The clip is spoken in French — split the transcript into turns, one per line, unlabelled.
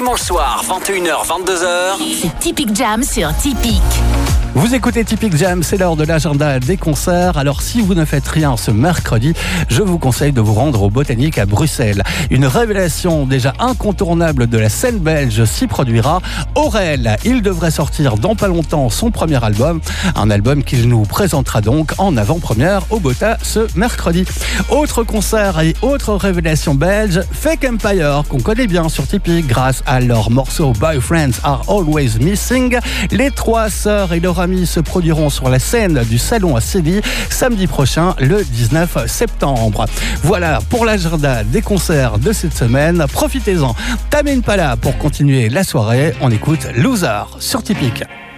dimanche soir, 21h, 22h.
C'est Typique Jam sur Typique.
Vous écoutez Typique Jam, c'est l'heure de l'agenda des concerts. Alors si vous ne faites rien ce mercredi, je vous conseille de vous rendre au Botanique à Bruxelles. Une révélation déjà incontournable de la scène belge s'y produira. Aurel, il devrait sortir dans pas longtemps son premier album. Un album qu'il nous présentera donc en avant-première au Bota ce mercredi. Autre concert et autre révélation belge, Fake Empire, qu'on connaît bien sur Typique grâce à leur morceau Boyfriends Are Always Missing. Les trois sœurs et leur amis se produiront sur la scène du Salon à Séville samedi prochain, le 19 septembre. Voilà pour l'agenda des concerts de cette semaine. Profitez-en. Tame Impala pour continuer la soirée. On écoute Loser sur Typique.